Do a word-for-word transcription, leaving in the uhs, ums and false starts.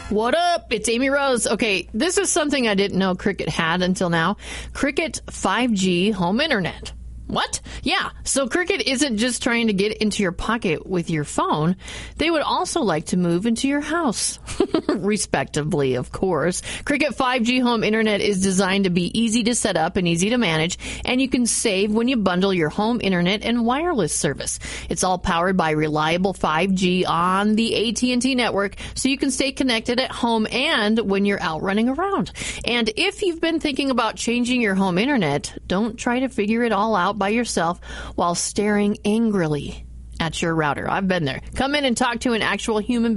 What up? It's Amy Rose. Okay, this is something I didn't know Cricket had until now. Cricket five G home internet. What? Yeah, so Cricket isn't just trying to get into your pocket with your phone. They would also like to move into your house, respectively, of course. Cricket five G home internet is designed to be easy to set up and easy to manage, and you can save when you bundle your home internet and wireless service. It's all powered by reliable five G on the A T and T network, so you can stay connected at home and when you're out running around. And if you've been thinking about changing your home internet, don't try to figure it all out by yourself while staring angrily at your router. I've been there. Come in and talk to an actual human being.